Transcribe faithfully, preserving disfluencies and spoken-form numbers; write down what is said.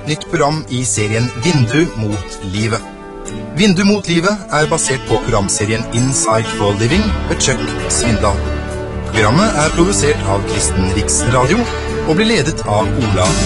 et nytt program i serien Vindu mot livet. Vindu mot livet er basert på programserien Insight for Living ved Chuck Svindal. Programmet er produsert av Kristen Riksradio og blir ledet av Ola